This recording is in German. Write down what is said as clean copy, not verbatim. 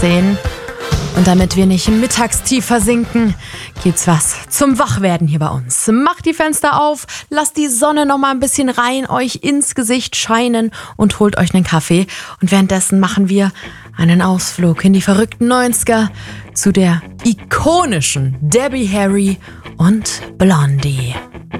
10. Und damit wir nicht im Mittagstief versinken, gibt's was zum Wachwerden hier bei uns. Macht die Fenster auf, lasst die Sonne noch mal ein bisschen rein, euch ins Gesicht scheinen und holt euch einen Kaffee. Und währenddessen machen wir einen Ausflug in die verrückten 90er zu der ikonischen Debbie Harry und Blondie.